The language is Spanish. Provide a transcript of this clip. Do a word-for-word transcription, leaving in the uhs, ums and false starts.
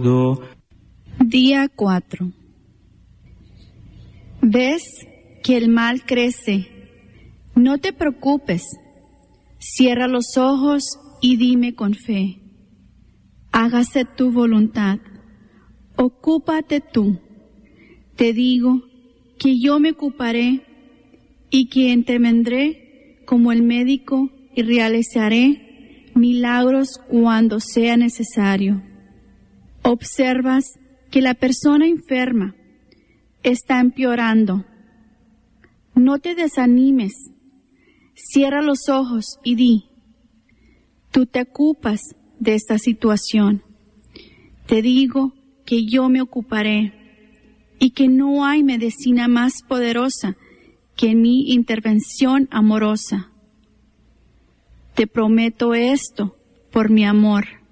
todo. Día cuatro. ¿Ves que el mal crece? No te preocupes. Cierra los ojos y dime con fe. Hágase tu voluntad. Ocúpate tú. Te digo que yo me ocuparé y que intervendré como el médico y realizaré milagros cuando sea necesario. Observas que la persona enferma está empeorando. No te desanimes. Cierra los ojos y di: tú te ocupas de esta situación. Te digo que yo me ocuparé y que no hay medicina más poderosa que mi intervención amorosa. Te prometo esto por mi amor.